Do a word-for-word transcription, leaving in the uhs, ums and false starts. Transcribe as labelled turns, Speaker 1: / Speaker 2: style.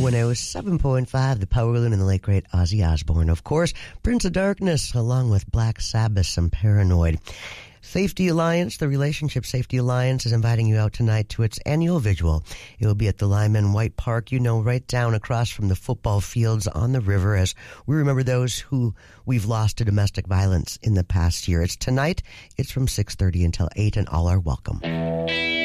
Speaker 1: one oh seven point five, The Power Balloon, and the late great Ozzy Osbourne. Of course, Prince of Darkness, along with Black Sabbath, some Paranoid. Safety Alliance, the Relationship Safety Alliance, is inviting you out tonight to its annual vigil. It will be at the Lyman White Park, you know, right down across from the football fields on the river, as we remember those who we've lost to domestic violence in the past year. It's tonight. It's from six thirty until eight, and all are welcome.